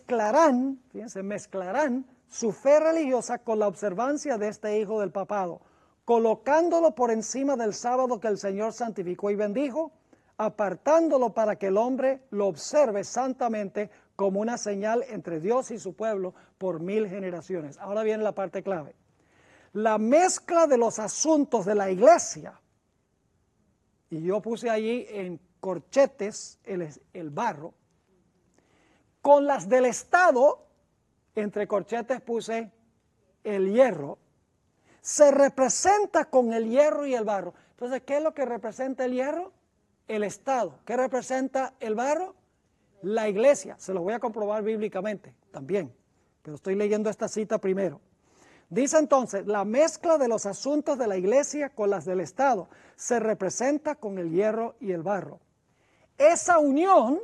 mezclarán, fíjense, mezclarán su fe religiosa con la observancia de este hijo del papado, colocándolo por encima del sábado que el Señor santificó y bendijo, apartándolo para que el hombre lo observe santamente como una señal entre Dios y su pueblo por 1000 generaciones. Ahora viene la parte clave. La mezcla de los asuntos de la iglesia, y yo puse allí en corchetes el barro, con las del Estado, entre corchetes puse el hierro, se representa con el hierro y el barro. Entonces, ¿qué es lo que representa el hierro? El Estado. ¿Qué representa el barro? La iglesia. Se lo voy a comprobar bíblicamente también, pero estoy leyendo esta cita primero. Dice entonces, la mezcla de los asuntos de la iglesia con las del Estado se representa con el hierro y el barro. Esa unión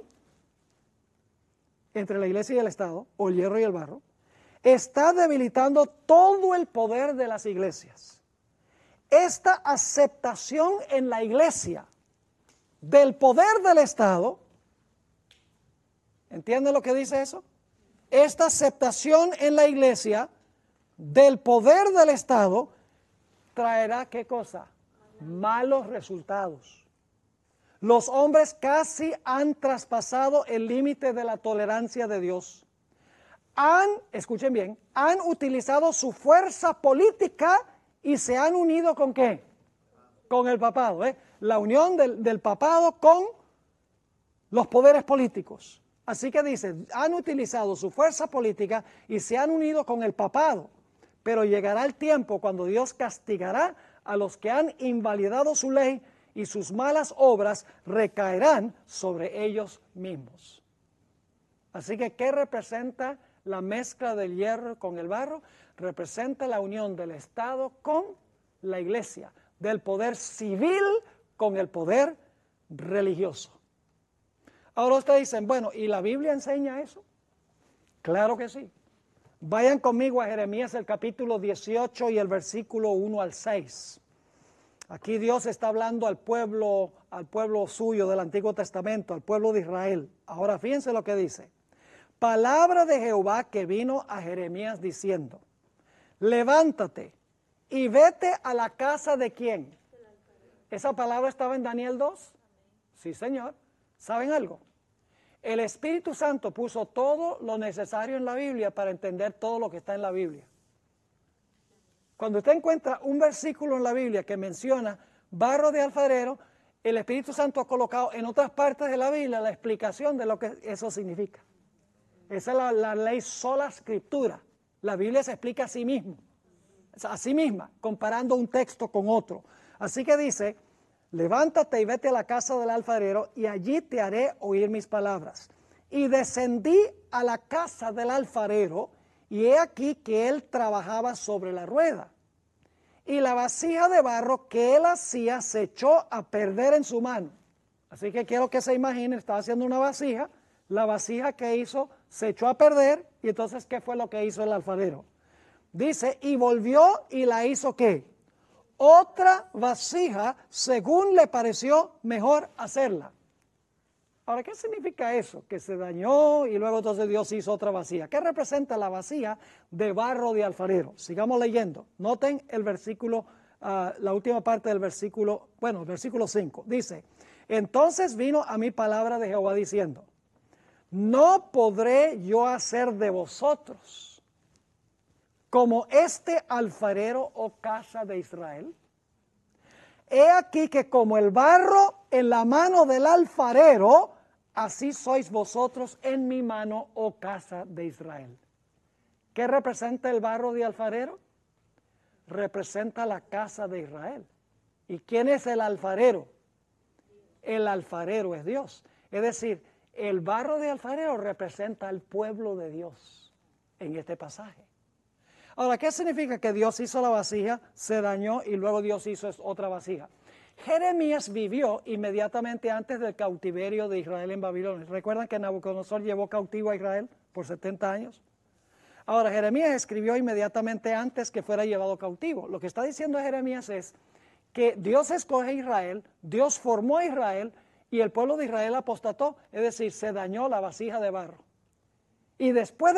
entre la iglesia y el Estado, o el hierro y el barro, está debilitando todo el poder de las iglesias. Esta aceptación en la iglesia del poder del Estado, ¿entienden lo que dice eso? Esta aceptación en la iglesia del poder del Estado traerá, ¿qué cosa? Malos resultados. Los hombres casi han traspasado el límite de la tolerancia de Dios. Escuchen bien, han utilizado su fuerza política y se han unido ¿con qué? Con el papado. La unión del papado con los poderes políticos. Así que dice, han utilizado su fuerza política y se han unido con el papado. Pero llegará el tiempo cuando Dios castigará a los que han invalidado su ley y sus malas obras recaerán sobre ellos mismos. Así que, ¿qué representa la mezcla del hierro con el barro? Representa la unión del Estado con la iglesia, del poder civil con el poder religioso. Ahora ustedes dicen, bueno, ¿y la Biblia enseña eso? Claro que sí. Vayan conmigo a Jeremías el capítulo 18 y el versículo 1 al 6. Aquí Dios está hablando al pueblo suyo del Antiguo Testamento, al pueblo de Israel. Ahora fíjense lo que dice. Palabra de Jehová que vino a Jeremías diciendo, levántate y vete a la casa de ¿quién? ¿Esa palabra estaba en Daniel 2? Sí, señor. ¿Saben algo? El Espíritu Santo puso todo lo necesario en la Biblia para entender todo lo que está en la Biblia. Cuando usted encuentra un versículo en la Biblia que menciona barro de alfarero, el Espíritu Santo ha colocado en otras partes de la Biblia la explicación de lo que eso significa. Esa es la ley sola escritura. La Biblia se explica a sí misma, comparando un texto con otro. Así que dice, levántate y vete a la casa del alfarero y allí te haré oír mis palabras. Y descendí a la casa del alfarero y he aquí que él trabajaba sobre la rueda. Y la vasija de barro que él hacía se echó a perder en su mano. Así que quiero que se imaginen, estaba haciendo una vasija, la vasija que hizo se echó a perder y entonces ¿qué fue lo que hizo el alfarero? Dice, y volvió y la hizo ¿qué? Otra vasija según le pareció mejor hacerla. Ahora, ¿qué significa eso? Que se dañó y luego entonces Dios hizo otra vasija. ¿Qué representa la vasija de barro de alfarero? Sigamos leyendo. Noten el versículo, la última parte del versículo, el versículo 5. Dice, entonces vino a mí palabra de Jehová diciendo, no podré yo hacer de vosotros como este alfarero o casa de Israel. He aquí que como el barro en la mano del alfarero, así sois vosotros en mi mano, oh casa de Israel. ¿Qué representa el barro de alfarero? Representa la casa de Israel. ¿Y quién es el alfarero? El alfarero es Dios. Es decir, el barro de alfarero representa al pueblo de Dios en este pasaje. Ahora, ¿qué significa que Dios hizo la vasija, se dañó y luego Dios hizo otra vasija? Jeremías vivió inmediatamente antes del cautiverio de Israel en Babilonia. ¿Recuerdan que Nabucodonosor llevó cautivo a Israel por 70 años? Ahora, Jeremías escribió inmediatamente antes que fuera llevado cautivo. Lo que está diciendo Jeremías es que Dios escoge a Israel, Dios formó a Israel y el pueblo de Israel apostató, es decir, se dañó la vasija de barro. Y después